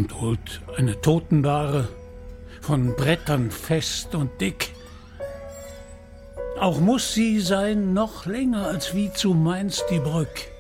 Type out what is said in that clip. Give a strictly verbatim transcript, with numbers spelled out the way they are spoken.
und holt eine Totenbahre, von Brettern fest und dick. Auch muss sie sein noch länger als wie zu Mainz die Brück.